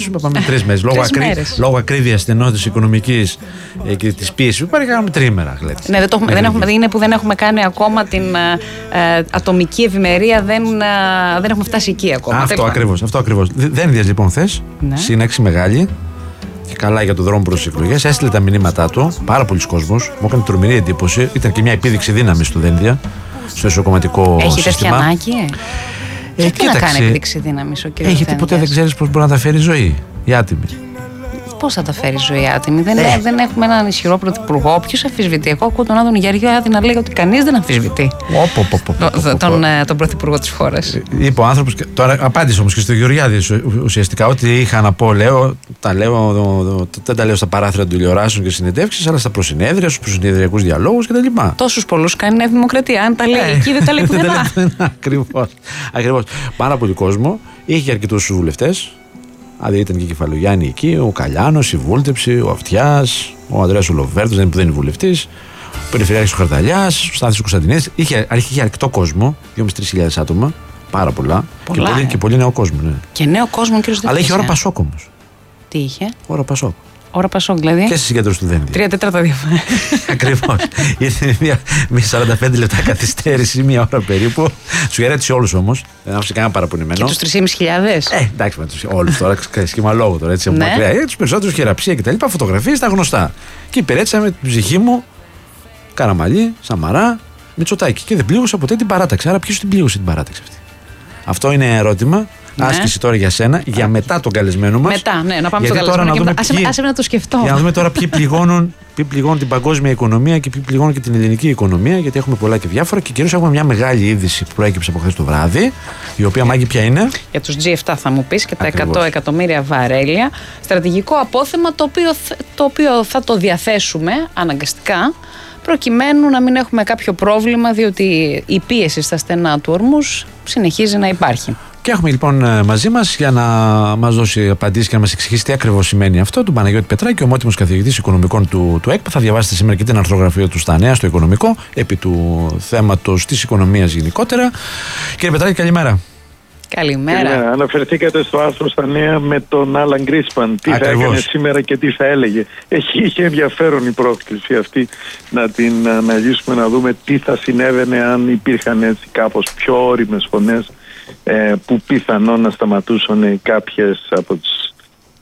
Πάμε 3 μέρες. Λόγω ακρίβειας, στενότητας οικονομικής και της πίεσης που υπάρχει, κάνουμε τρίμερα. Ναι, είναι που δεν έχουμε κάνει ακόμα την ατομική ευημερία, δεν έχουμε φτάσει εκεί ακόμα. Αυτό ακριβώς. Δένδιας λοιπόν θες, σύναξη μεγάλη. Και καλά για τον δρόμο προς τις εκλογές. Έστειλε τα μηνύματά του. Πάρα πολλοί κόσμος. Μου έκανε τρομερή εντύπωση. Ήταν και μια επίδειξη δύναμης του Δένδια στο εσωκομματικό σύστημα. Έχει τέτοια ανάγκη. Γιατί να κάνει επίδειξη δύναμης ο κ. Δένδιας? Γιατί ποτέ δεν ξέρεις πώς μπορεί να τα φέρει η ζωή. Η άτιμη. Πώς θα τα φέρει η ζωή άτιμη? Δεν έχουμε έναν ισχυρό πρωθυπουργό. Ποιος αμφισβητεί? Εγώ ακούω τον Άδωνη Γεωργιάδη να λέει ότι κανείς δεν αμφισβητεί τον πρωθυπουργό της χώρας. Είπε ο άνθρωπος. Τώρα απάντησε όμως και στο Γεωργιάδη ουσιαστικά. Ό,τι είχα να πω, δεν τα λέω στα παράθυρα των τηλεοράσεων και συνεντεύξεις, αλλά στα προσυνέδρια, στους προσυνεδριακούς διαλόγους κτλ. Τόσους πολλούς κάνει η Νέα Δημοκρατία. Αν τα λέει εκεί, δεν τα λέει πουθενά. Ακριβώς. Πάρα πολύ κόσμο. Είχε και αρκετούς βουλευτές. Δηλαδή ήταν και η Κεφαλογιάννη εκεί, ο Καλιάνος, η Βούλτεψη, ο Αυτιάς, ο Ανδρέας ο Λοβέρδος, που δεν είναι βουλευτής, ο Περιφερειάρχης ο Χαρταλιάς, ο Στάθης ο Κωνσταντινίδης. Είχε αρκετό κόσμο, 2.500-3.000 άτομα, πάρα πολλά. Και πολύ νέο κόσμο. Ναι. Και νέο κόσμο, κύριε Στέφανη. Αλλά είχε ώρα Πασόκ όμως. Τι είχε? Ώρα Πασόκ. Ώρα Πασόκ, δηλαδή. Και στη συγκέντρωση του Δένδια. 3/4 διαφορά. Ακριβώς. Ήρθε μια 45 λεπτά καθυστέρηση, μια ώρα περίπου. Του χαιρέτησε όλους όμως. Δεν άφησε κανένα παραπονημένο. Και τους 3.500. Εντάξει, με τους όλους τώρα, σχήμα λόγου τώρα, έτσι από μακριά. Τους περισσότερους χειραψία κτλ. Φωτογραφίες τα γνωστά. Και υπηρέτησα με την ψυχή μου Καραμανλή, Σαμαρά, Μητσοτάκη. Και δεν πλήγωσα ποτέ την παράταξη. Άρα ποιος την πλήγωσε την παράταξη αυτή? Αυτό είναι ερώτημα. Ναι. Άσκηση τώρα για σένα, για μετά τον καλεσμένο μας. Μετά, ναι, να πάμε στον καλεσμένο. Άσε να το σκεφτώ. Για να δούμε τώρα ποιοι πληγώνουν την παγκόσμια οικονομία και ποιοι πληγώνουν και την ελληνική οικονομία, γιατί έχουμε πολλά και διάφορα. Και κυρίως έχουμε μια μεγάλη είδηση που προέκυψε από χθες το βράδυ, η οποία, Μάγκη, ποια είναι? Για τους G7 θα μου πεις και τα 100 εκατομμύρια βαρέλια. Στρατηγικό απόθεμα το οποίο θα το διαθέσουμε αναγκαστικά, προκειμένου να μην έχουμε κάποιο πρόβλημα, διότι η πίεση στα στενά του ορμούς συνεχίζει να υπάρχει. Και έχουμε λοιπόν μαζί μας για να μας δώσει απαντήσεις και να μας εξηγήσει τι ακριβώς σημαίνει αυτό, τον Παναγιώτη Πετράκη, ομότιμος καθηγητής οικονομικών του ΕΚΠΑ. Θα διαβάσετε σήμερα και την αρθρογραφία του στα Νέα, στο Οικονομικό, επί του θέματος της οικονομίας γενικότερα. Κύριε Πετράκη, καλημέρα. Καλημέρα. Αναφερθήκατε στο άρθρο στα Νέα με τον Άλαν Γκρίσπαν. Τι θα έκανε σήμερα και τι θα έλεγε. Είχε ενδιαφέρον η πρόκληση αυτή να την αναλύσουμε, να δούμε τι θα συνέβαινε αν υπήρχαν έτσι κάπως πιο όριμες φωνές που πιθανόν να σταματούσαν κάποιες από τις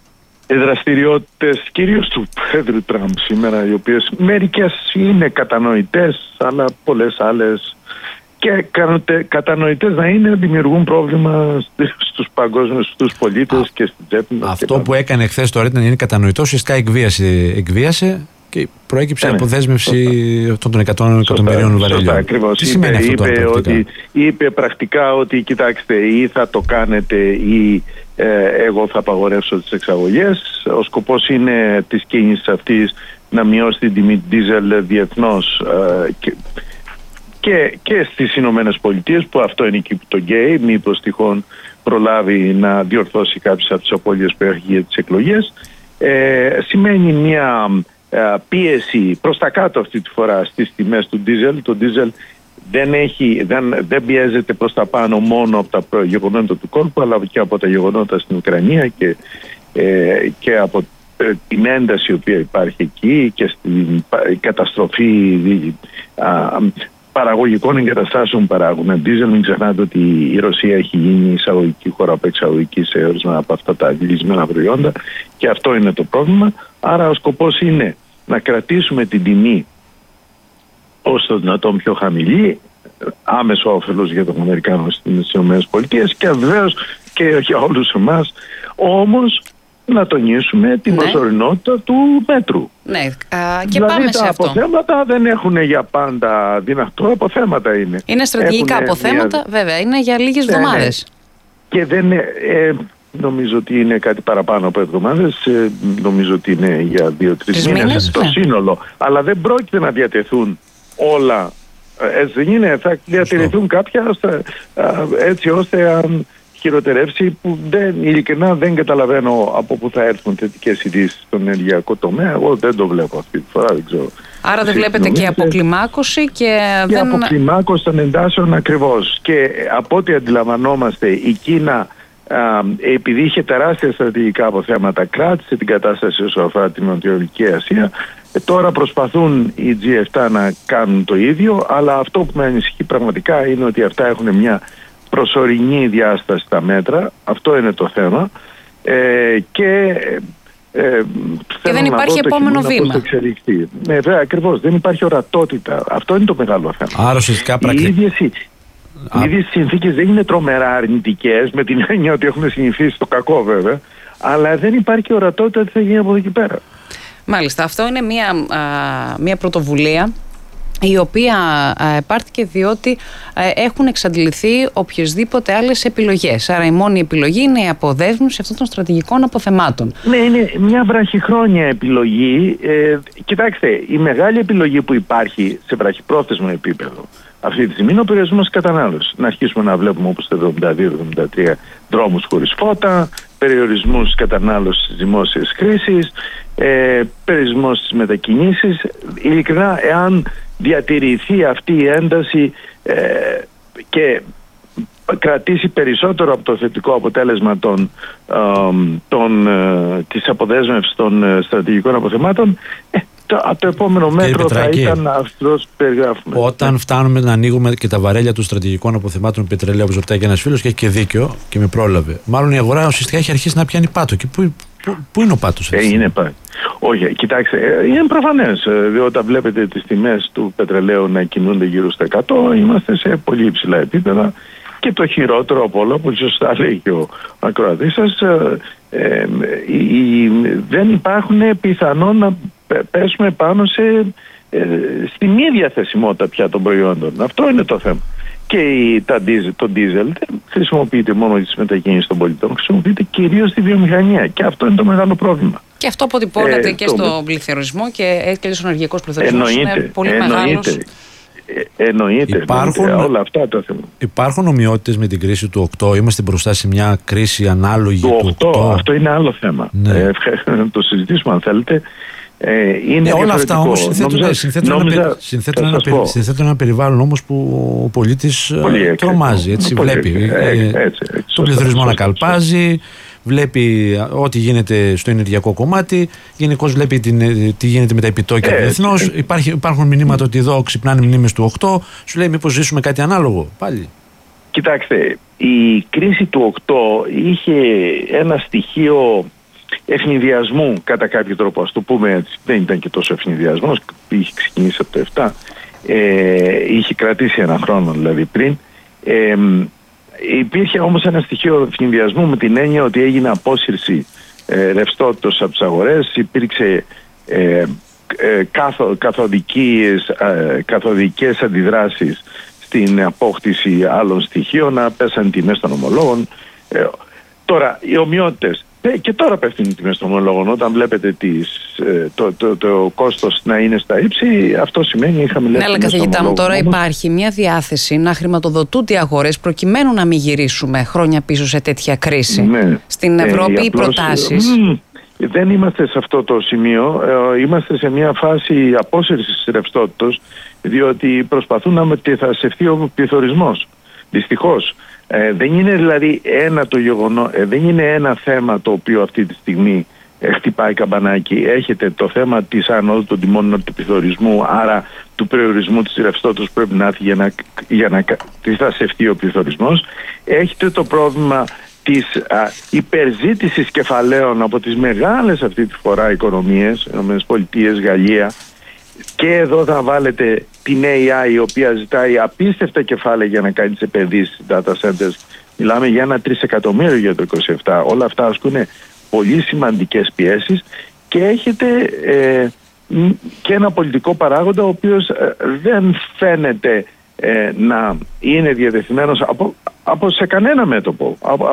δραστηριότητες κυρίως του Πρόεδρου Τραμπ σήμερα, οι οποίες μερικές είναι κατανοητές, αλλά πολλές άλλες και κατανοητές να είναι, δημιουργούν πρόβλημα στους παγκόσμιους, στους πολίτες και στην τσέπη μας. Αυτό που έκανε χθες τώρα είναι κατανοητό, ουσιαστικά εκβίασε και προέκυψε αποδέσμευση των 100 εκατομμυρίων βαρελιών. Ακριβώς. Τι σημαίνει αυτό είπε πρακτικά ότι κοιτάξτε, ή θα το κάνετε ή εγώ θα απαγορεύσω τις εξαγωγές. Ο σκοπός είναι της κίνησης αυτής να μειώσει την τιμή δίζελ διεθνώς και στις Ηνωμένες Πολιτείες, που αυτό είναι εκεί που το γκέι, μήπως τυχόν προλάβει να διορθώσει κάποιες από τις απώλειες που έχει για τις εκλογές. Σημαίνει μια πίεση προς τα κάτω αυτή τη φορά στις τιμές του ντίζελ. Το ντίζελ δεν πιέζεται προς τα πάνω μόνο από τα γεγονότα του κόλπου, αλλά και από τα γεγονότα στην Ουκρανία και από την ένταση η οποία υπάρχει εκεί και στην καταστροφή παραγωγικών εγκαταστάσεων παράγουν ντίζελ. Μην ξεχνάτε ότι η Ρωσία έχει γίνει εισαγωγική χώρα από εξαγωγική σε ορισμένα από αυτά τα λυσμένα προϊόντα και αυτό είναι το πρόβλημα. Άρα ο σκοπός είναι να κρατήσουμε την τιμή όσο το δυνατόν πιο χαμηλή, άμεσο όφελος για τον Αμερικάνο στις ΗΠΑ και βεβαίως και για όλους εμάς, όμως να τονίσουμε την προσωρινότητα του μέτρου. Ναι, και δηλαδή πάμε σε αυτό. Τα αποθέματα δεν έχουν για πάντα δυνατό, αποθέματα είναι. Είναι στρατηγικά αποθέματα, βέβαια, είναι για λίγες εβδομάδες. Και δεν νομίζω ότι είναι κάτι παραπάνω από εβδομάδες, νομίζω ότι είναι για 2-3 μήνες το σύνολο. Αλλά δεν πρόκειται να διατεθούν όλα, έτσι δεν είναι, θα διατηρηθούν κάποια έτσι ώστε αν χειροτερεύσει, που ειλικρινά δεν καταλαβαίνω από πού θα έρθουν θετικές ειδήσεις στον ενεργειακό τομέα. Εγώ δεν το βλέπω αυτή τη φορά, δεν ξέρω. Άρα δεν βλέπετε και αποκλιμάκωση και αποκλιμάκωση των εντάσεων ακριβώς. Και από ό,τι αντιλαμβανόμαστε, η Κίνα επειδή είχε τεράστια στρατηγικά αποθέματα, κράτησε την κατάσταση όσο αφορά την Νοτιοανατολική Ασία. Τώρα προσπαθούν οι G7 να κάνουν το ίδιο, αλλά αυτό που με ανησυχεί πραγματικά είναι ότι αυτά έχουν μια προσωρινή διάσταση στα μέτρα. Αυτό είναι το θέμα. Και δεν υπάρχει επόμενο βήμα. Βέβαια, ακριβώς. Δεν υπάρχει ορατότητα. Αυτό είναι το μεγάλο θέμα. Άρα ουσιαστικά οι ίδιες συνθήκες δεν είναι τρομερά αρνητικές, με την έννοια ότι έχουν συνηθίσει το κακό βέβαια, αλλά δεν υπάρχει ορατότητα τι θα γίνει από εδώ και πέρα. Μάλιστα. Αυτό είναι μια πρωτοβουλία η οποία πάρθηκε διότι έχουν εξαντληθεί οποιασδήποτε άλλες επιλογές. Άρα η μόνη επιλογή είναι η αποδέσμευση αυτών των στρατηγικών αποθεμάτων. Ναι, είναι μια βραχυχρόνια επιλογή. Κοιτάξτε, η μεγάλη επιλογή που υπάρχει σε βραχυπρόθεσμο επίπεδο αυτή τη στιγμή είναι ο περιορισμός της κατανάλωσης. Να αρχίσουμε να βλέπουμε όπως το 1972-1973 δρόμους χωρίς φώτα, περιορισμούς κατανάλωσης της δημόσιας χρήσης, περιορισμός της μετακινήσεις. Ειλικρινά, εάν διατηρηθεί αυτή η ένταση και κρατήσει περισσότερο από το θετικό αποτέλεσμα της αποδέσμευσης των στρατηγικών αποθεμάτων, το επόμενο μέτρο θα ήταν αυτό που περιγράφουμε. Όταν φτάνουμε να ανοίγουμε και τα βαρέλια των στρατηγικών αποθεμάτων πετρελαίου, όπως ρωτάει και ένας φίλος, και έχει και δίκιο και με πρόλαβε. Μάλλον η αγορά ουσιαστικά έχει αρχίσει να πιάνει πάτο. Και πού είναι ο πάτος? Είναι πάτο. Όχι, κοιτάξτε, είναι προφανές. Όταν βλέπετε τις τιμές του πετρελαίου να κινούνται γύρω στα 100, είμαστε σε πολύ υψηλά επίπεδα. Και το χειρότερο από όλα, που σωστά λέει και ο ακροατής σας, δεν υπάρχουν πιθανόν να πέσουμε πάνω στη μη διαθεσιμότητα πια των προϊόντων. Αυτό είναι το θέμα. Και το ντίζελ δεν χρησιμοποιείται μόνο για τις μετακινήσεις των πολιτών, χρησιμοποιείται κυρίως στη βιομηχανία. Και αυτό είναι το μεγάλο πρόβλημα. Και αυτό αποτυπώνεται και στον πληθωρισμό και ο ενεργειακός πληθωρισμός είναι πολύ μεγάλος. Εννοείται. Όλα αυτά τα θέματα. Υπάρχουν ομοιότητες με την κρίση του 8? Είμαστε μπροστά σε μια κρίση ανάλογη του 8? Αυτό είναι άλλο θέμα. Ναι. Να το συζητήσουμε αν θέλετε. Είναι όλα αυτά όμως συνθέτουν ένα περιβάλλον όμως που ο πολίτης τρομάζει. Βλέπει τον πληθωρισμό να καλπάζει, βλέπει ό,τι γίνεται στο ενεργειακό κομμάτι, γενικώς βλέπει τι γίνεται με τα επιτόκια διεθνώς. Υπάρχουν μηνύματα ότι εδώ ξυπνάνε μνήμες του 8, σου λέει μήπως ζήσουμε κάτι ανάλογο πάλι. Κοιτάξτε, η κρίση του 8 είχε ένα στοιχείο ευνηδιασμού κατά κάποιο τρόπο, ας το πούμε έτσι. Δεν ήταν και τόσο ευνηδιασμός, είχε ξεκινήσει από το 7, είχε κρατήσει ένα χρόνο δηλαδή πριν. Υπήρχε όμως ένα στοιχείο ευνηδιασμού με την έννοια ότι έγινε απόσυρση ρευστότητας από τις αγορές, υπήρξε καθοδικές αντιδράσεις στην απόκτηση άλλων στοιχείων, να πέσαν τιμές των ομολόγων. Τώρα, οι ομοιότητες και τώρα πέφτουν οι τιμές των ομολόγων. Όταν βλέπετε το κόστος να είναι στα ύψη, αυτό σημαίνει χαμηλές τιμές. Ναι, αλλά καθηγητά μου, τώρα υπάρχει μια διάθεση να χρηματοδοτούνται οι αγορές προκειμένου να μην γυρίσουμε χρόνια πίσω σε τέτοια κρίση. Ναι. Στην Ευρώπη οι προτάσεις. Δεν είμαστε σε αυτό το σημείο. Είμαστε σε μια φάση απόσυρσης ρευστότητας, διότι προσπαθούν να μετριθασευτεί ο πληθωρισμός. Δυστυχώς. Δεν είναι δηλαδή δεν είναι ένα θέμα το οποίο αυτή τη στιγμή χτυπάει καμπανάκι. Έχετε το θέμα της ανόδου των τιμών του πληθωρισμού, άρα του περιορισμού της ρευστότητας που πρέπει να έρθει για να κρυθασευτεί ο πληθωρισμός. Έχετε το πρόβλημα της υπερζήτησης κεφαλαίων από τις μεγάλες αυτή τη φορά οικονομίες, ΗΠΑ, Γαλλία. Και εδώ θα βάλετε την AI, η οποία ζητάει απίστευτα κεφάλαια για να κάνει τις επενδύσεις στις data centers. Μιλάμε για 1 τρισεκατομμύριο για το 27. Όλα αυτά ασκούν πολύ σημαντικές πιέσεις και έχετε και ένα πολιτικό παράγοντα ο οποίος δεν φαίνεται να είναι διατεθειμένος σε κανένα μέτωπο,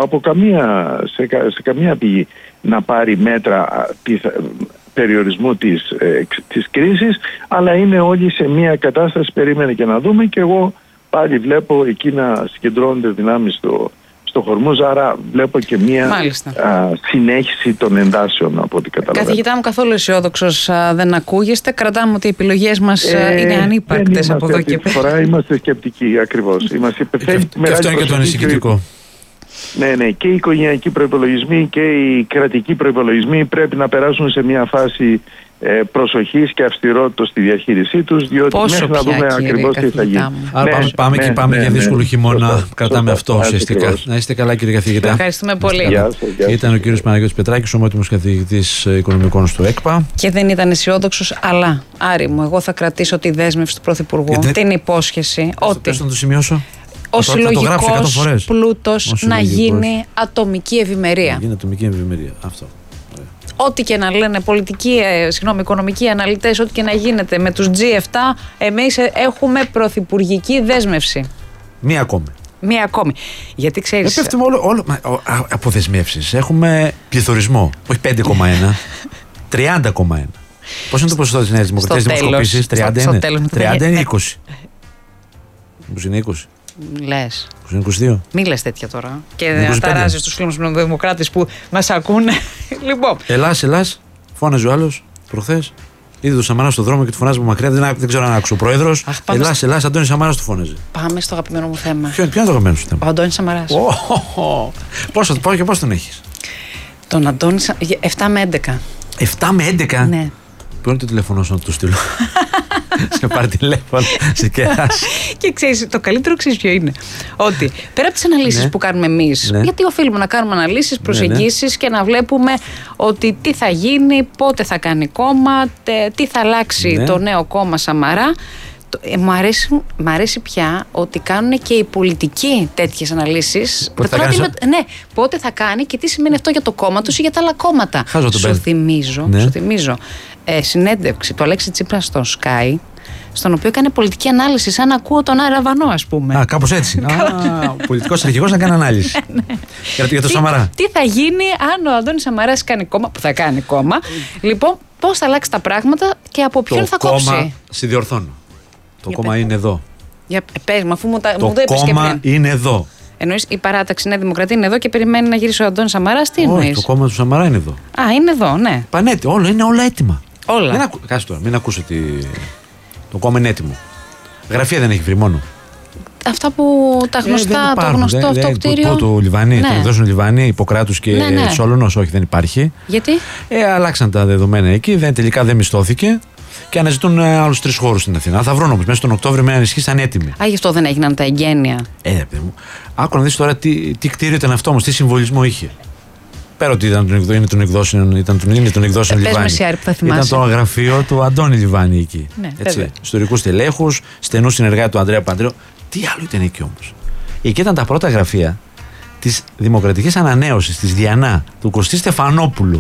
σε καμία πηγή να πάρει μέτρα περιορισμού της κρίσης, αλλά είναι όλοι σε μια κατάσταση περίμενε και να δούμε, και εγώ πάλι βλέπω εκεί να συγκεντρώνονται δυνάμεις στο Χορμούζ, άρα βλέπω και μια συνέχιση των εντάσεων από ό,τι καταλαβαίνω. Καθηγητά μου, καθόλου αισιόδοξος δεν ακούγεστε. Κρατάμε ότι οι επιλογές μας είναι ανύπαρκτες από εδώ και πέρα. Φορά είμαστε σκεπτικοί, ακριβώς. Και αυτό είναι και το ανησυχητικό. Ναι, και οι οικογενειακοί προϋπολογισμοί και οι κρατικοί προϋπολογισμοί πρέπει να περάσουν σε μια φάση προσοχής και αυστηρότητας στη διαχείρισή τους, διότι μέχρι να δούμε ακριβώς τι θα γίνει. Άρα πάμε για δύσκολο χειμώνα, κρατάμε αυτό ουσιαστικά. Να είστε καλά, κύριε καθηγητά. Ευχαριστούμε πολύ. Ήταν ο κύριος Παναγιώτης Πετράκης, ομότιμος καθηγητής οικονομικών στο ΕΚΠΑ. Και δεν ήταν αισιόδοξος, αλλά Άρη μου, εγώ θα κρατήσω τη δέσμευση του Πρωθυπουργού, την υπόσχεση ότι. Να το σημειώσω. Ο συλλογικός πλούτος να γίνει ατομική ευημερία. Να γίνει ατομική ευημερία. Αυτό. Ό,τι και να λένε οικονομικοί αναλυτές, ό,τι και να γίνεται με τους G7, εμείς έχουμε πρωθυπουργική δέσμευση. Μία ακόμη. Γιατί ξέρεις. Πέφτουμε όλο από δεσμεύσεις. Έχουμε πληθωρισμό. Όχι 5,1. 30,1. Πώς είναι το ποσοστό της Νέας Δημοκρατίας δημοσκοπήσεις? 30 είναι. 30 είναι 20. Μήπως είναι 20. Λες. 22. Μη λες τέτοια τώρα. Και ταράζεις τους φίλους μου δημοκράτες που μας ακούνε. Λοιπόν. Ελλάς, φώναζε ο άλλος προχθές. Είδε το Σαμαρά στον δρόμο και του φωνάζει από μακριά. Δεν ξέρω αν άκουσε ο πρόεδρος. Ελλάς, Αντώνης Σαμαράς του φώναζε. Πάμε στο αγαπημένο μου θέμα. Ποιο είναι το αγαπημένο σου θέμα? Ο Αντώνης Σαμαράς. Πώς τον έχεις? Τον Αντώνη 7 με 11. 7 με 11? Ναι. Πού είναι το τηλέφωνο σου να του στείλω? Σε πάρει τηλέφωνο, σε κεράσει. Και ξέρεις, το καλύτερο ξέρεις ποιο είναι? Ότι πέρα από τις αναλύσεις που κάνουμε εμείς, γιατί οφείλουμε να κάνουμε αναλύσεις, προσεγγίσεις και να βλέπουμε ότι τι θα γίνει, πότε θα κάνει κόμμα, τι θα αλλάξει το νέο κόμμα Σαμαρά. Μ' αρέσει πια ότι κάνουν και οι πολιτικοί τέτοιες αναλύσεις. Πότε θα κάνει και τι σημαίνει αυτό για το κόμμα τους ή για τα άλλα κόμματα. Σου θυμίζω συνέντευξη του Αλέξη Τσίπρα στο Sky, στον οποίο έκανε πολιτική ανάλυση, σαν να ακούω τον Άρη Αβανό, ας πούμε. Κάπως έτσι. Ο πολιτικός αρχηγός να κάνει ανάλυση. Για το Σαμαρά. Τι θα γίνει αν ο Αντώνης Σαμαράς κάνει κόμμα, που θα κάνει κόμμα. Λοιπόν, πώς θα αλλάξει τα πράγματα και από ποιον θα κόψει. Το κόμμα, συνδιορθώνω. Το κόμμα είναι εδώ. Για πες μου, αφού μου το είπες και πριν. Το κόμμα είναι εδώ. Εννοείς η παράταξη Νέα Δημοκρατία είναι εδώ και περιμένει να γυρίσει ο Αντώνης Σαμαράς? Τι εννοείς? Το κόμμα του Σαμαρά είναι εδώ. Είναι εδώ, ναι. Πανέτοιμο, είναι όλα έτοιμα. Όλα. Κάτσε τώρα, μην ακούσω ότι το κόμμα είναι έτοιμο. Γραφεία δεν έχει βρει μόνο. Αυτά που τα γνωστά, το γνωστό αυτό κτίριο. Το Λιβάνι, το εκδόσουν Λιβάνι, Ιπποκράτους και Σόλωνος, όχι, δεν υπάρχει. Γιατί? Αλλάξαν τα δεδομένα εκεί, τελικά δεν μισθώθηκε. Και αναζητούν άλλους 3 χώρους στην Αθήνα. Θα βρουν όμως μέσα στον Οκτώβριο με ανισχύσαν έτοιμοι. Γι' αυτό δεν έγιναν τα εγγένεια. Παιδί μου. Άκου να δεις τώρα τι κτίριο ήταν αυτό όμως, τι συμβολισμό είχε. Πέρα ότι είναι των εκδόσεων Λιβάνι. Ήταν το γραφείο του Αντώνη Λιβάνι εκεί. Ιστορικούς τελέχους, στενούς συνεργάτη του Ανδρέα Παντρέου. Τι άλλο ήταν εκεί όμως? Εκεί ήταν τα πρώτα γραφεία της Δημοκρατικής Ανανέωσης, της Διανά, του Κωστή Στεφανόπουλου.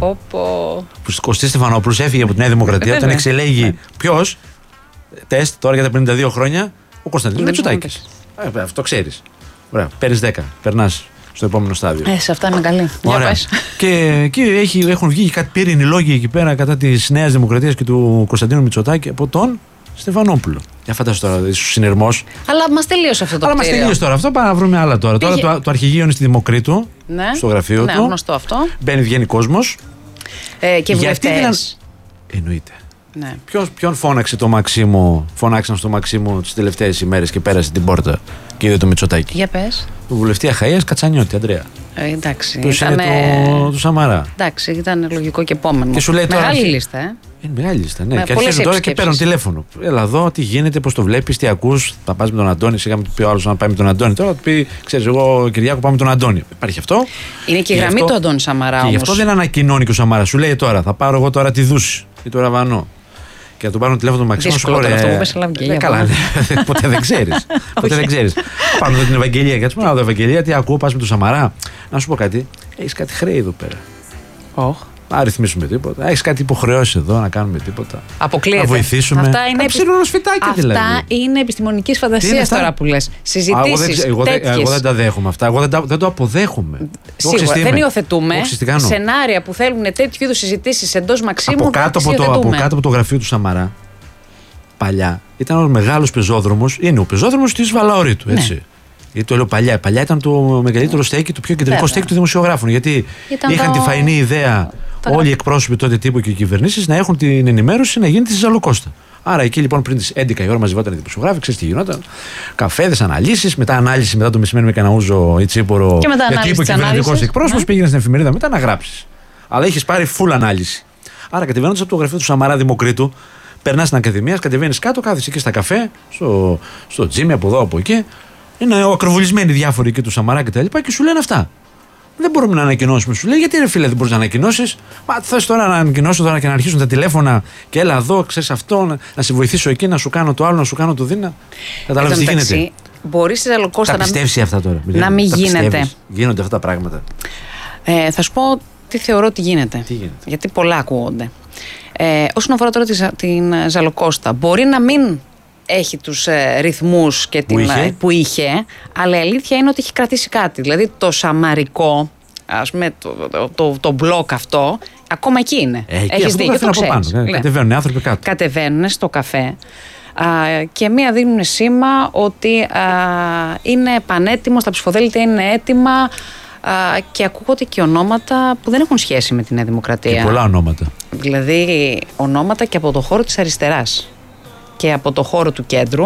Που Κωστή Στεφανόπουλος έφυγε από τη Νέα Δημοκρατία όταν εξελέγει ποιος? Τεστ τώρα για τα 52 χρόνια, ο Κωνσταντίνος Μητσοτάκης. Αυτό ξέρεις. Ωραία, παίρνεις 10, περνάς στο επόμενο στάδιο. Σε αυτά είναι καλή. Και εκεί έχουν βγει κάτι πύρινοι λόγοι εκεί πέρα κατά της Νέας Δημοκρατίας και του Κωνσταντίνου Μητσοτάκη από τον Στεφανόπουλο. Για φαντάσου τώρα, ίσως συνειρμός. Αλλά μας τελείωσε αυτό το κτίριο. Αλλά μας τελείωσε τώρα αυτό, πάμε να βρούμε άλλα τώρα. Τώρα το αρχηγείο είναι στη Δημοκρίτου, στο γραφείο του. Ναι, γνωστό αυτό. Μπαίνει, βγαίνει κόσμος. Και βουλευτές. Εννοείται. Ναι. Ποιον φώναξε το Μαξίμου, φωνάξαν στο Μαξίμου τις τελευταίες ημέρες και πέρασε την πόρτα και είδε το Μητσοτάκη? Για πες. Το βουλευτή Αχαΐας Κατσανιώτη, Ανδρέα. Εντάξει. Του Σαμαρά. Εντάξει, ήταν λογικό και επόμενο. Και σου λέει τώρα. Μεγάλη λίστα, Είναι μεγάλη λίστα, ναι. Και αρχίζουν τώρα και παίρνουν τηλέφωνο. Έλα εδώ, τι γίνεται, πώς το βλέπεις, τι ακούς. Θα πας με τον Αντώνη. Σιγά του πει ο άλλος να πάει με τον Αντώνη. Τώρα του πει, ξέρεις, εγώ Κυριάκο πάω με τον Αντώνη. Υπάρχει αυτό. Είναι και η γραμμή του Αντώνη Σαμαρά. Και γι' αυτό δεν ανακοινώνει και ο Σαμαρά. Σου λέει τώρα, θα πάρω εγώ τώρα τη Δούση ή το Ραβανό. Και να του πάρουν τηλέφωνο του Μαξίμου. Σου λέει αυτό που πες, αλλά Ευαγγελία. Καλά, ποτέ δεν ξέρεις. Ποτέ δεν ξέρεις. Πάμε εδώ την Ευαγγελία. Κάτσε μόνο εδώ, Ευαγγελία, τι ακούω, πας με τον Σαμαρά. Να σου πω κάτι. Έχεις κάτι χρέη εδώ πέρα. Να ρυθμίσουμε τίποτα. Έχεις κάτι υποχρεώσεις εδώ, να κάνουμε τίποτα. Αποκλείεται. Να βοηθήσουμε. Αυτά είναι δηλαδή. Αυτά είναι επιστημονικής φαντασίας τώρα που λες. Συζητήσεις. Εγώ δεν τα δέχομαι αυτά. Εγώ δεν το αποδέχομαι. Σίγουρα δεν υιοθετούμε σενάρια που θέλουν τέτοιου είδους συζητήσεις εντός Μαξίμου. Από κάτω από το γραφείο του Σαμαρά, παλιά, ήταν ο μεγάλος πεζόδρομος. Είναι ο πεζόδρομος της Βαλαωρίτου, έτσι. Γιατί το λέω παλιά. Παλιά ήταν το μεγαλύτερο στέκι, το πιο κεντρικό στέκι του δημοσιογράφων. Γιατί είχαν τη φαϊνή ιδέα όλοι οι εκπρόσωποι τότε τύπου και οι κυβερνήσεις να έχουν την ενημέρωση να γίνει τη Ζαλοκώστα. Άρα εκεί λοιπόν πριν τις 11 η ώρα μαζευόταν οι δημοσιογράφοι, ξέρεις τι γινόταν. Καφέδες, αναλύσεις, μετά ανάλυση μετά το μεσημέρι με καναούζο ή τσίπορο. Και μετά γιατί είπε ο κυβερνητικός εκπρόσωπος, πήγαινε στην εφημερίδα μετά να γράψεις. Αλλά είχες πάρει full ανάλυση. Άρα κατεβαίνοντας από το γραφείο του Σαμαρά Δημοκρίτου, περνάς στην Ακαδημία, κατεβαίνεις κάτω, κάθεσαι εκεί στα καφέ, στο τζίμι από εδώ από εκεί. Είναι ακροβολισμένοι διάφοροι εκεί του Σαμαρά και τα λοιπά και σου λένε αυτά. Δεν μπορούμε να ανακοινώσουμε. Σου λέει, γιατί ρε φίλε, δεν μπορείς να ανακοινώσεις. Μα θες τώρα να ανακοινώσω τώρα και να αρχίσουν τα τηλέφωνα και έλα εδώ, ξέρεις αυτό, να σε βοηθήσω εκεί, να σου κάνω το άλλο, να σου κάνω το δίνα. Καταλαβαίνεις τι γίνεται. Μπορεί στη Ζαλοκώστα να πιστεύσει αυτά τώρα. Να μην γίνεται. Γίνονται αυτά τα πράγματα. Θα σου πω τι θεωρώ ότι γίνεται. Γιατί πολλά ακούγονται. Όσον αφορά τώρα την Ζαλοκώστα, μπορεί να μην έχει τους ρυθμούς και που είχε, αλλά η αλήθεια είναι ότι έχει κρατήσει κάτι. Δηλαδή το σαμαρικό, ας πούμε, το μπλοκ αυτό, ακόμα εκεί είναι. Έχεις δίκιο, το ξέρεις. Κατεβαίνουν οι άνθρωποι κάτω. Κατεβαίνουν στο καφέ και μία δίνουν σήμα ότι είναι πανέτοιμο, τα ψηφοδέλτια είναι έτοιμα και ακούγονται και ονόματα που δεν έχουν σχέση με την Νέα Δημοκρατία. Και πολλά ονόματα. Δηλαδή ονόματα και από το χώρο της αριστεράς και από το χώρο του κέντρου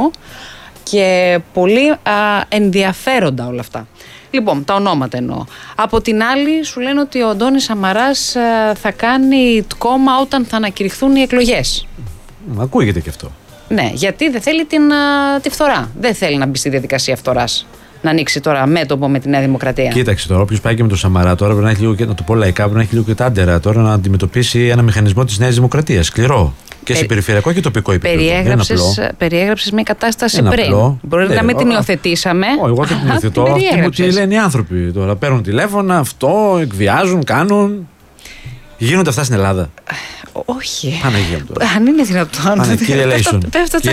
και πολύ ενδιαφέροντα όλα αυτά. Λοιπόν, τα ονόματα εννοώ. Από την άλλη σου λένε ότι ο Αντώνης Σαμαράς θα κάνει κόμμα όταν θα ανακηρυχθούν οι εκλογές. Ακούγεται και αυτό. Ναι, γιατί δεν θέλει τη φθορά. Δεν θέλει να μπει στη διαδικασία φθοράς. Να ανοίξει τώρα μέτωπο με τη Νέα Δημοκρατία. Κοίταξε τώρα, όποιος πάει και με τον Σαμαρά τώρα πρέπει να έχει λίγο και να το πω λαϊκά, πρέπει να έχει λίγο και τα άντερα τώρα να αντιμετωπίσει ένα μηχανισμό της Νέας Δημοκρατίας. Σκληρό. Και σε περιφερειακό και τοπικό επίπεδο. Περιέγραψες μια κατάσταση πριν. Μπορεί να μην την υιοθετήσαμε. Όχι, εγώ δεν την υιοθετώ. Αυτοί που τι λένε οι άνθρωποι τώρα. Παίρνουν τηλέφωνα, αυτό, εκβιάζουν, κάνουν. Γίνονται αυτά στην Ελλάδα. Όχι. Παναγία μου τώρα. Αν είναι δυνατόν. Κύριε Λέισον.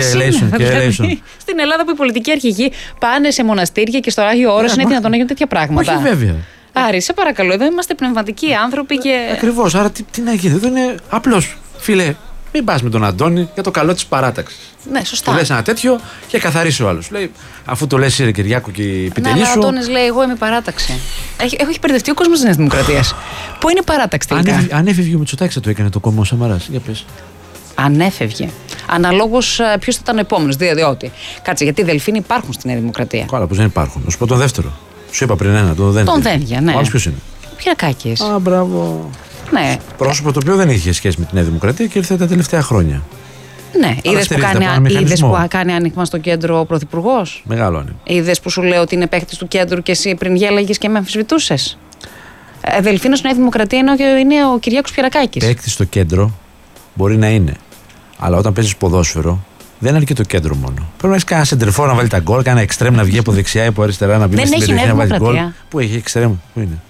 Στην Ελλάδα που οι πολιτικοί αρχηγοί πάνε σε μοναστήρια και στο Άγιο Όρος είναι δυνατόν να γίνουν τέτοια πράγματα. Όχι, βέβαια. Άρη, σε παρακαλώ, εδώ είμαστε πνευματικοί άνθρωποι και. Ακριβώς. Άρα τι να γίνει. Δεν είναι απλώς. Φίλε, μην πας με τον Αντώνη για το καλό της παράταξης. Ναι, σωστά. Του λες ένα τέτοιο και καθαρίσει ο άλλος. Λέει, αφού το λες ρε Κυριάκο και η επιτελή σου. Ο Αντώνης λέει: εγώ είμαι παράταξη. Έχει μπερδευτεί ο κόσμος της Νέας Δημοκρατίας. Πού είναι η παράταξη τελικά? Αν έφευγε ο Μητσοτάκης θα το έκανε το κόμμα ο Σαμαράς. Για πες. Αν έφευγε. Αναλόγως ποιος θα ήταν ο επόμενος. Διότι. Κάτσε, γιατί οι Δελφίνοι υπάρχουν στη Νέα Δημοκρατία. Καλά, πως δεν υπάρχουν. Να σου πω τον δεύτερο. Σου είπα πριν ένα, τον Δένδια. Ναι. Ο άλλος ποιος είναι? Πιρακάκης. Α, μπράβο. Ναι. Πρόσωπο το οποίο δεν είχε σχέση με τη Νέα Δημοκρατία και ήρθε τα τελευταία χρόνια. Ναι, είδες που κάνει άνοιγμα στο κέντρο ο Πρωθυπουργός. Μεγάλο άνοιγμα. Είδες που σου λέω ότι είναι παίχτης του κέντρου και εσύ πριν γέλαγες και με αμφισβητούσες. Δελφίνος Νέα Δημοκρατία είναι ο Κυριάκος Πιερακάκης. Παίχτης στο κέντρο μπορεί να είναι. Αλλά όταν παίζεις ποδόσφαιρο, δεν αρκεί το κέντρο μόνο. Πρέπει να έχει κανένα σεντερφόρ να βάλει τα γκολ, κανένα εξτρέμ να βγει από δεξιά ή από αριστερά να μπει στην περιοχή να βάλει γκολ. Πού έχει εξτρέμ, πού είναι?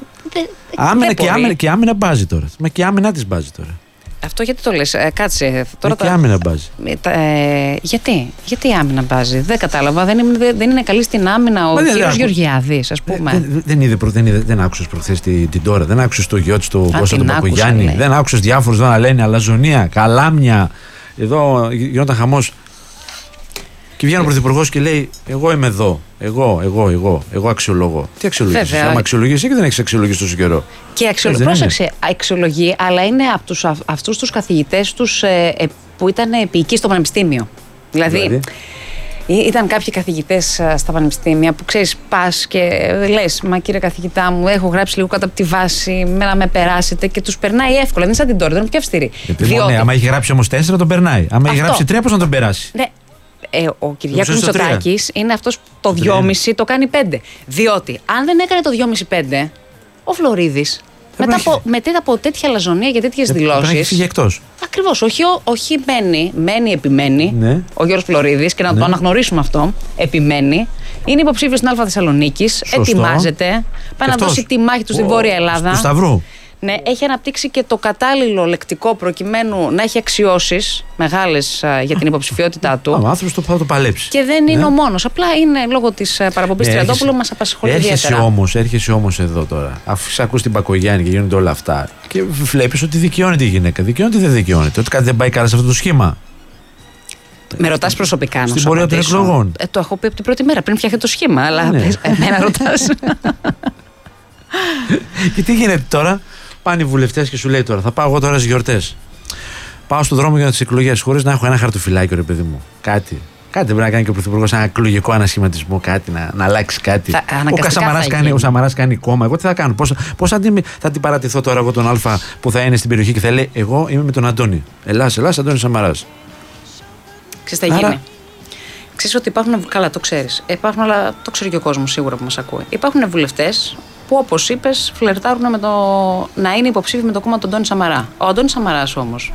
Και άμυνα μπάζει τώρα. Μα και άμυνα της μπάζει τώρα. Αυτό γιατί το λες? Κάτσε. Τώρα και άμυνα μπάζει. Γιατί η άμυνα μπάζει? Δεν κατάλαβα. Δεν είναι καλή στην άμυνα ο κύριος Γεωργιάδης, ας πούμε. Δεν άκουσες προχθές την τώρα. Δεν άκουσες το γιο της, τον Κώστα τον Πακογιάννη. Δεν άκουσες διάφορους να λένε αλαζονία, καλάμια. Εδώ γινόταν χαμός. Και βγαίνει ο Πρωθυπουργός και λέει: εγώ είμαι εδώ. Εγώ αξιολογώ. Τι αξιολογείς? Άμα αξιολογείς, και δεν έχεις αξιολογήσει τόσο καιρό. Και αξιολογεί, αλλά είναι από αυτούς τους καθηγητές τους που ήταν επικοί στο πανεπιστήμιο. Δηλαδή, ήταν κάποιοι καθηγητές στα πανεπιστήμια που ξέρεις, πας και λες: μα κύριε καθηγητά μου, έχω γράψει λίγο κάτω από τη βάση, να με περάσετε, και τους περνάει εύκολα. Δεν είναι σαν την τώρα, δεν είναι πιο αυστηρή. Ναι, άμα έχει γράψει όμως 4, τον περνάει. Άμα έχει γράψει 3, πώς να τον περάσει? Ναι. Ο Κυριάκος Μητσοτάκης είναι αυτός το 2,5 το κάνει 5. Διότι αν δεν έκανε το 2,5-5, ο Φλωρίδης μετά από τέτοια λαζονία και τέτοιες δηλώσεις. Φύγει εκτός. Ακριβώς. Όχι επιμένει. Ναι. Ο Γιώργος Φλωρίδης, και να το αναγνωρίσουμε αυτό, επιμένει. Είναι υποψήφιος στην Α Θεσσαλονίκης. Ετοιμάζεται. Πάει να δώσει τη μάχη του στη Βόρεια Ελλάδα. Του Σταυρού. Ναι, έχει αναπτύξει και το κατάλληλο λεκτικό προκειμένου να έχει αξιώσεις μεγάλες για την υποψηφιότητά του. Ο άνθρωπος θα το παλέψει. Και δεν είναι ο μόνος. Απλά είναι λόγω της παραπομπής Τριαντόπουλου μας απασχολεί ιδιαίτερα. Έρχεσαι όμως εδώ τώρα, αφού ακούς την Πακογιάννη και γίνονται όλα αυτά, και βλέπεις ότι δικαιώνεται η γυναίκα. Δικαιώνεται ή δεν δικαιώνεται? Ότι κάτι δεν πάει καλά σε αυτό το σχήμα. Με ρωτάς προσωπικά να σου στην πορεία των εκλογών. Το έχω πει από την πρώτη μέρα πριν φτιάχνει το σχήμα, αλλά εμένα ρωτάς. Και τι γίνεται τώρα? Πάνε οι βουλευτές και σου λέει τώρα: θα πάω εγώ τώρα στις γιορτές. πάω στον δρόμο για τις εκλογές χωρίς να έχω ένα χαρτοφυλάκιο, ρε παιδί μου. Κάτι πρέπει να κάνει και ο Πρωθυπουργός, ένα εκλογικό ανασχηματισμό, κάτι να αλλάξει κάτι. Ο Σαμαράς κάνει κόμμα. Εγώ τι θα κάνω, πώς θα την παρατηθώ τώρα εγώ τον Α που θα είναι στην περιοχή και θα λέει: εγώ είμαι με τον Αντώνη. Ελλάς, Αντώνη Σαμαράς. Ξέρεις τι θα γίνει. Ξέρεις ότι υπάρχουν. Καλά, το ξέρεις. Υπάρχουν, αλλά το ξέρει και ο κόσμος σίγουρα που μας ακούει. Υπάρχουν βουλευτές που, όπως είπες, φλερτάρουν με το να είναι υποψήφιοι με το κόμμα του Αντώνη Σαμαρά. Ο Αντώνης Σαμαράς όμως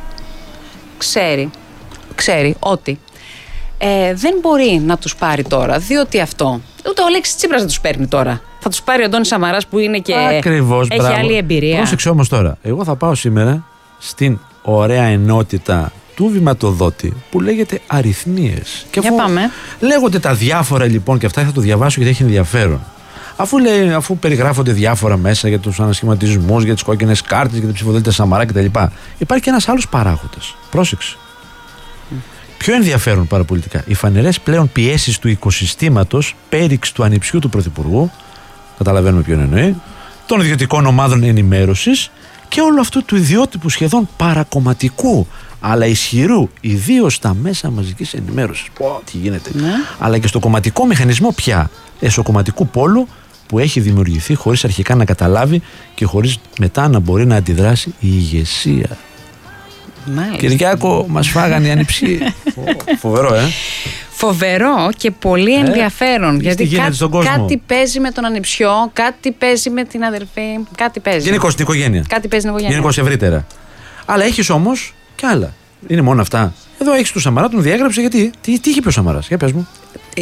ξέρει ότι δεν μπορεί να τους πάρει τώρα, διότι αυτό. Ούτε ο Αλέξης Τσίπρας δεν τους παίρνει τώρα. Θα τους πάρει ο Αντώνης Σαμαράς που είναι και. Ακριβώς, έχει άλλη εμπειρία. Πρόσεξε όμως τώρα. Εγώ θα πάω σήμερα στην ωραία ενότητα του βηματοδότη που λέγεται αριθμίες. Και πάμε. Λέγονται τα διάφορα λοιπόν, και αυτά θα το διαβάσω γιατί έχει ενδιαφέρον. Αφού περιγράφονται διάφορα μέσα για τους ανασχηματισμούς, για τις κόκκινες κάρτες, για τα ψηφοδέλτια Σαμαρά κτλ. Υπάρχει και ένας άλλος παράγοντας. Πρόσεξε. Πιο ενδιαφέρον παραπολιτικά. Οι φανερές πλέον πιέσεις του οικοσυστήματος, πέριξ του ανιψιού του Πρωθυπουργού, καταλαβαίνουμε ποιον εννοεί, των ιδιωτικών ομάδων ενημέρωσης και όλο αυτού του ιδιότυπου σχεδόν παρακομματικού αλλά ισχυρού, ιδίως στα μέσα μαζικής ενημέρωσης. Τι γίνεται. Ναι. Αλλά και στο κομματικό μηχανισμό πια, εσωκομματικού πόλου που έχει δημιουργηθεί χωρίς αρχικά να καταλάβει και χωρίς μετά να μπορεί να αντιδράσει η ηγεσία. Κυριάκο, μας φάγανε οι ανιψιοί. Φοβερό, Φοβερό και πολύ ενδιαφέρον. Γιατί κάτι παίζει με τον ανιψιό, κάτι παίζει με την αδερφή, κάτι παίζει. Γενικώς την οικογένεια. Κάτι παίζει την οικογένεια. Γενικώς ευρύτερα. Αλλά έχεις όμως κι άλλα. Είναι μόνο αυτά. Εδώ έχεις του Σαμαρά, τον διέγραψε γιατί. Τι είχε πει ο Σαμαράς, για πες μου.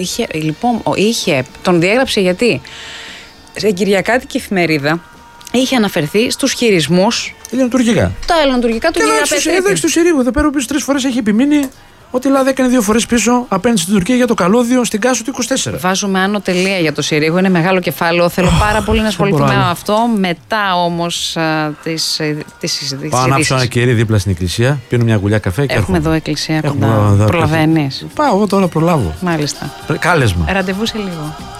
Τον διέγραψε γιατί σε κυριακάτικη εφημερίδα είχε αναφερθεί στους χειρισμούς. Ελληνοτουρκικά. Τα ελληνοτουρκικά του Γεραπετρίδη. Εδώ έχεις του Συρίγου. Εδώ πέρα πίσω 3 φορές έχει επιμείνει ότι η Ελλάδα έκανε 2 φορές πίσω απέναντι στην Τουρκία για το καλώδιο στην Κάσο του 24. Βάζουμε άνω τελεία για το Συρίγου. Είναι μεγάλο κεφάλαιο. Θέλω πάρα πολύ να ασχοληθούμε με αυτό. Μετά όμως τις συζητήσεις. Πάω να άψω ένα κερί δίπλα στην εκκλησία. Πίνω μια γουλιά καφέ και έχουμε εδώ εκκλησία κοντά. Προλαβαίνεις. Πάω εγώ τώρα, προλάβω. Μάλιστα. Κάλεσμα. Ραντεβού σε λίγο.